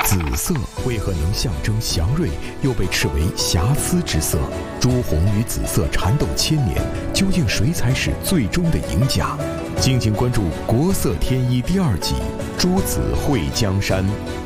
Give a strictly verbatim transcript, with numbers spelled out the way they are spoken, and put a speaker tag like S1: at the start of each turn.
S1: 紫色为何能象征祥瑞，又被斥为瑕疵之色？朱红与紫色缠斗千年，究竟谁才是最终的赢家？敬请关注《国色天一》第二季《朱紫绘江山》。